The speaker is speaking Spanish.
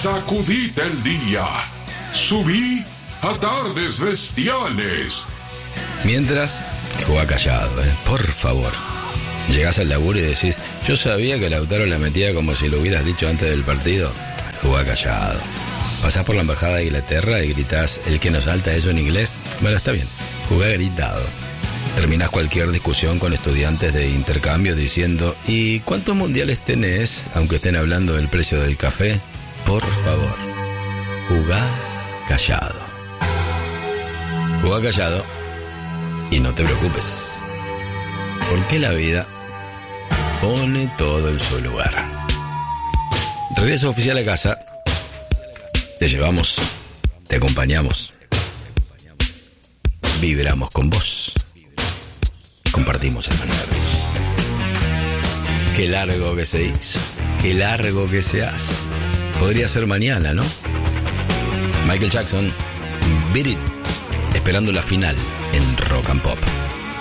sacudite el día. Subí a Tardes Bestiales. Mientras, jugá callado, por favor. Llegás al laburo y decís, yo sabía que Lautaro la metía como si lo hubieras dicho antes del partido. Jugá callado. Pasás por la embajada de Inglaterra y gritás, el que nos salta eso en inglés. Bueno, está bien, jugá gritado. Terminás cualquier discusión con estudiantes de intercambio diciendo, ¿y cuántos mundiales tenés? Aunque estén hablando del precio del café. Por favor, jugá callado. Jugá callado y no te preocupes, porque la vida pone todo en su lugar. Regreso oficial a casa. Te llevamos, te acompañamos, vibramos con vos, compartimos estos nervios. Qué largo que se hizo, qué largo que se hace. Podría ser mañana, ¿no? Michael Jackson, Beat It, esperando la final en Rock and Pop.